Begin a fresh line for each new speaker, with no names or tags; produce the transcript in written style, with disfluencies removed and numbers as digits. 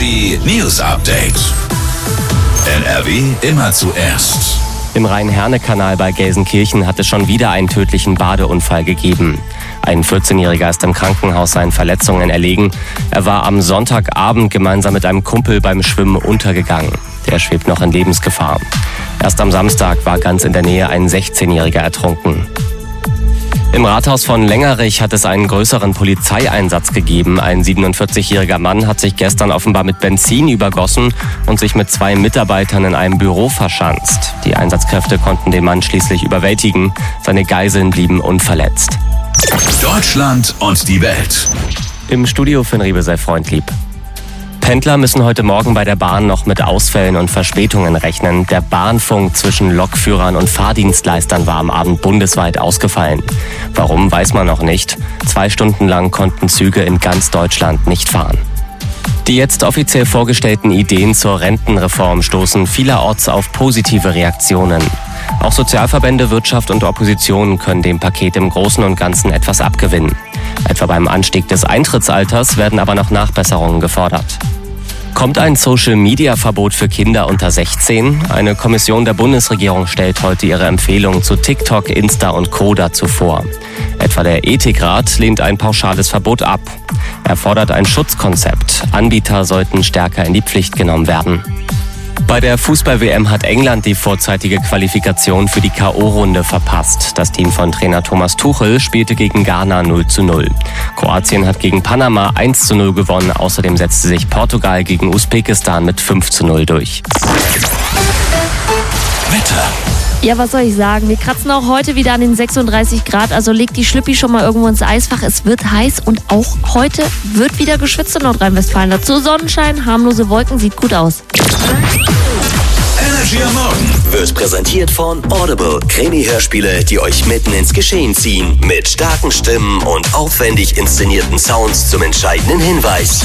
Die News Update. NRW immer zuerst.
Im Rhein-Herne-Kanal bei Gelsenkirchen hat es schon wieder einen tödlichen Badeunfall gegeben. Ein 14-Jähriger ist im Krankenhaus seinen Verletzungen erlegen. Er war am Sonntagabend gemeinsam mit einem Kumpel beim Schwimmen untergegangen. Der schwebt noch in Lebensgefahr. Erst am Samstag war ganz in der Nähe ein 16-Jähriger ertrunken. Im Rathaus von Längerich hat es einen größeren Polizeieinsatz gegeben. Ein 47-jähriger Mann hat sich gestern offenbar mit Benzin übergossen und sich mit 2 Mitarbeitern in einem Büro verschanzt. Die Einsatzkräfte konnten den Mann schließlich überwältigen. Seine Geiseln blieben unverletzt.
Deutschland und die Welt.
Im Studio für Riebe sei Freund lieb. Pendler müssen heute Morgen bei der Bahn noch mit Ausfällen und Verspätungen rechnen. Der Bahnfunk zwischen Lokführern und Fahrdienstleistern war am Abend bundesweit ausgefallen. Warum, weiß man noch nicht. 2 Stunden lang konnten Züge in ganz Deutschland nicht fahren. Die jetzt offiziell vorgestellten Ideen zur Rentenreform stoßen vielerorts auf positive Reaktionen. Auch Sozialverbände, Wirtschaft und Opposition können dem Paket im Großen und Ganzen etwas abgewinnen. Etwa beim Anstieg des Eintrittsalters werden aber noch Nachbesserungen gefordert. Kommt ein Social-Media-Verbot für Kinder unter 16? Eine Kommission der Bundesregierung stellt heute ihre Empfehlungen zu TikTok, Insta und Co. dazu vor. Etwa der Ethikrat lehnt ein pauschales Verbot ab. Er fordert ein Schutzkonzept. Anbieter sollten stärker in die Pflicht genommen werden. Bei der Fußball-WM hat England die vorzeitige Qualifikation für die K.O.-Runde verpasst. Das Team von Trainer Thomas Tuchel spielte gegen Ghana 0:0. Kroatien hat gegen Panama 1:0 gewonnen. Außerdem setzte sich Portugal gegen Usbekistan mit 5:0 durch.
Wetter.
Ja, was soll ich sagen? Wir kratzen auch heute wieder an den 36 Grad, also legt die Schlüppi schon mal irgendwo ins Eisfach. Es wird heiß und auch heute wird wieder geschwitzt in Nordrhein-Westfalen. Dazu Sonnenschein, harmlose Wolken, sieht gut aus.
Energy am Morgen
Wird präsentiert von Audible. Krimi-Hörspiele, die euch mitten ins Geschehen ziehen. Mit starken Stimmen und aufwendig inszenierten Sounds zum entscheidenden Hinweis.